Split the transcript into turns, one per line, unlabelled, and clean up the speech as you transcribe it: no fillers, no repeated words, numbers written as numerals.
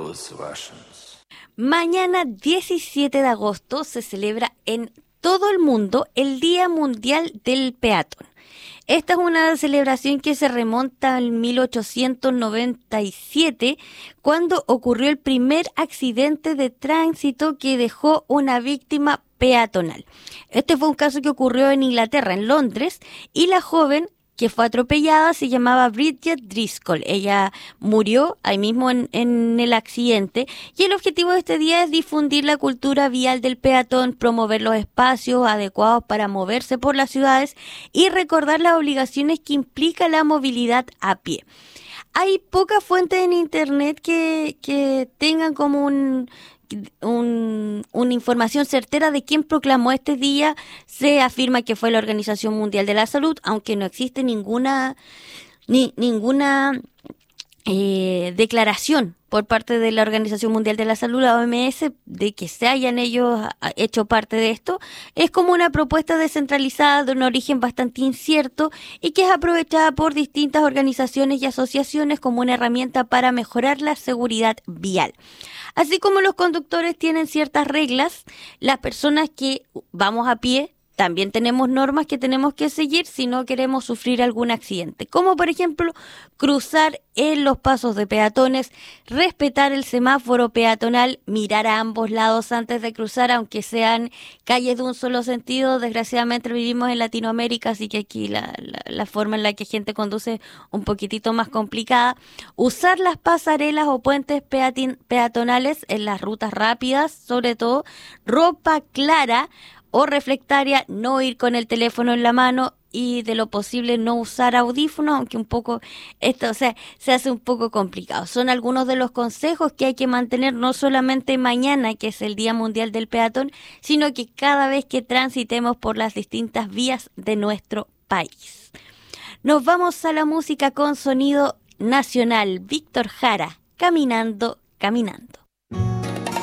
Mañana 17 de agosto se celebra en todo el mundo el Día Mundial del Peatón. Esta es una celebración que se remonta al 1897, cuando ocurrió el primer accidente de tránsito que dejó una víctima peatonal. Este fue un caso que ocurrió en Inglaterra, en Londres, y la joven que fue atropellada se llamaba Bridget Driscoll. Ella murió ahí mismo en el accidente, y el objetivo de este día es difundir la cultura vial del peatón, promover los espacios adecuados para moverse por las ciudades y recordar las obligaciones que implica la movilidad a pie. Hay pocas fuentes en internet que tengan como una información certera de quién proclamó este día. Se afirma que fue la Organización Mundial de la Salud, aunque no existe ninguna declaración por parte de la Organización Mundial de la Salud, la OMS, de que se hayan ellos hecho parte de esto. Es como una propuesta descentralizada de un origen bastante incierto y que es aprovechada por distintas organizaciones y asociaciones como una herramienta para mejorar la seguridad vial. Así como los conductores tienen ciertas reglas, las personas que vamos a pie también tenemos normas que tenemos que seguir si no queremos sufrir algún accidente, como por ejemplo cruzar en los pasos de peatones, respetar el semáforo peatonal, mirar a ambos lados antes de cruzar, aunque sean calles de un solo sentido. Desgraciadamente vivimos en Latinoamérica, así que aquí la forma en la que gente conduce es un poquitito más complicada. Usar las pasarelas o puentes peatonales en las rutas rápidas, sobre todo ropa clara o reflectaria, no ir con el teléfono en la mano y de lo posible no usar audífonos, aunque un poco esto, se hace un poco complicado. Son algunos de los consejos que hay que mantener no solamente mañana, que es el Día Mundial del Peatón, sino que cada vez que transitemos por las distintas vías de nuestro país. Nos vamos a la música con sonido nacional. Víctor Jara, Caminando, Caminando.